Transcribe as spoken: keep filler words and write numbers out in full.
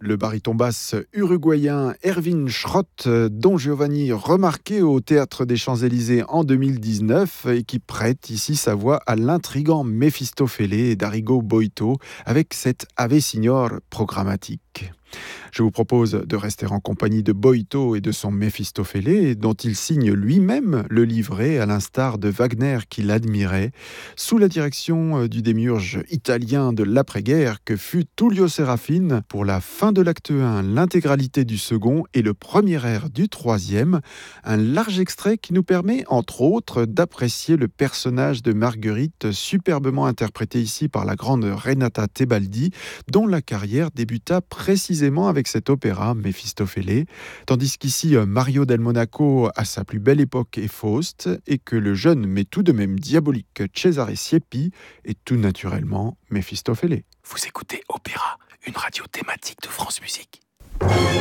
Le baryton basse uruguayen Erwin Schrott, dont Giovanni remarqué au Théâtre des Champs-Élysées en deux mille dix-neuf et qui prête ici sa voix à l'intrigant Mefistofélé d'Arrigo Boito avec cette Ave Signor programmatique. Je vous propose de rester en compagnie de Boito et de son Mefistofélé, dont il signe lui-même le livret, à l'instar de Wagner qui l'admirait, sous la direction du démiurge italien de l'après-guerre que fut Tullio Serafin, pour la fin de l'acte un, l'intégralité du second et le premier air du troisième, un large extrait qui nous permet, entre autres, d'apprécier le personnage de Marguerite, superbement interprété ici par la grande Renata Tebaldi, dont la carrière débuta précisément avec cet opéra Mefistofélé, tandis qu'ici Mario del Monaco à sa plus belle époque est Faust et que le jeune mais tout de même diabolique Cesare Siepi est tout naturellement Mefistofélé. Vous écoutez Opéra, une radio thématique de France Musique.